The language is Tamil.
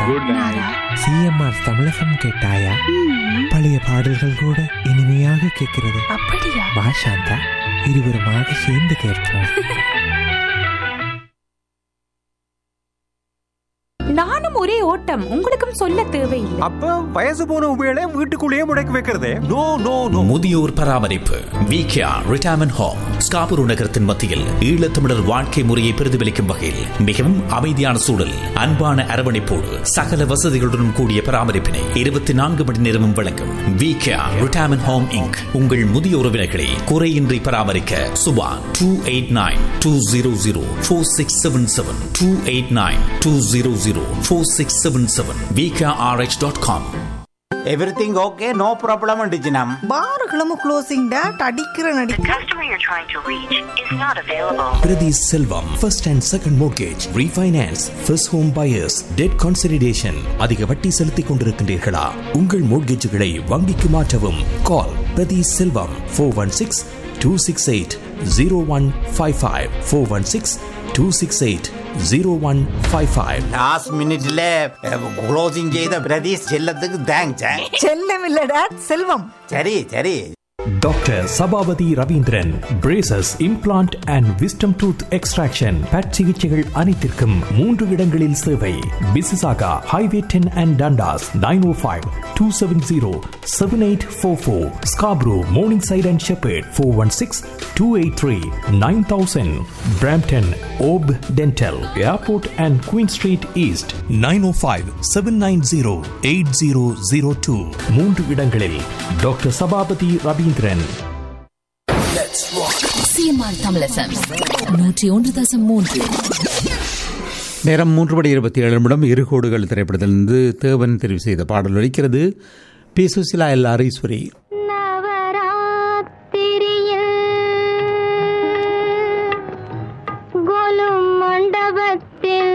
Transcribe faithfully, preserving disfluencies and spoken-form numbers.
Good night. சிஎம்ஆர் தமிழகம் கேட்டாயா? பழைய பாடல்கள் கூட இனிமையாக கேட்கிறது. அப்படியா? வா சாந்தா, இருவருமாக சேர்ந்து கேட்போம். நானும் ஒரே ஓட்டம், உங்களுக்கும் சொல்ல தேவையில்லை. அப்ப வயசு போன உபயோக வீட்டுக்குள்ளேயே முடக்கி வைக்கிறதே. No no no. முதியோர் பராமரிப்பு விகேஆர் ரிட்டையர்மென்ட் ஹோம் ஸ்காபுரு நகரத்தின் மத்தியில் ஈழத்தமிழர் வாழ்க்கை முறையை பிரதிபலிக்கும் வகையில் மிகவும் அமைதியான சூழல், அன்பான அரவணைப்போடு சகல வசதிகளுடன் கூடிய பராமரிப்பினை இருபத்தி நான்கு மணி நேரமும் வழங்கும் விகேஆர் ரிட்டையர்மென்ட் ஹோம் இன்க். உங்கள் முதிய உறவினர்களை குறையின்றி பராமரிக்க Subha two eight nine two zero zero four six seven seven two eight nine two zero zero four six seven seven v k r h dot com. Everything okay, no problem undiginam. பார்களும் closing date அடிக்கிற நடி. The customer you're trying to reach is not available. Priti Selvam, first and second mortgage, refinance, first home buyers, debt consolidation. அதிக வட்டி செலுத்திக் கொண்டிருக்கின்றீர்களா? உங்கள் மோட்கேஜுகளை வங்கிக்கு மாற்றவும். Call Priti Selvam four one six two six eight zero one five five four one six two six eight zero one five five. Last minute closing செய்த பிரதீஷ் செல்லத்துக்கு தேங்க்ஸ். செல்லம் இல்ல டேட், செல்வம். சரி சரி. Doctor Sabavati Ravindran, braces, implant and wisdom tooth extraction, but சிகிச்சைகள் அனைத்திற்கும் மூன்று இடங்களில் சேவை. பிசிசாகா highway ten and Dundas nine oh five two seven zero seven eight four four, Scarborough Morningside and Shepherd four one six two eight three nine thousand, Brampton Orb Dental, Airport and Queen Street East nine oh five seven nine zero eight zero zero two. மூன்று இடங்களில் doctor Sabapathi Ravindran. CMR Tamil FM நூற்றி ஒன்று தசம் மூன்று. நேரம் மூன்று மணி இருபத்தி ஏழு நிமிடம். இருகோடுகள் திரைப்படத்திலிருந்து தேவன் தெரிவு செய்த பாடல் ஒலிக்கிறது. B Susheela L ஆரீஸ்வரி.